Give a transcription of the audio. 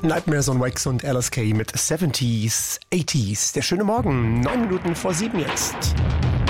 Nightmares on Wax und LSK mit 70s, 80s. Der schöne Morgen, 9 Minuten vor 7 jetzt.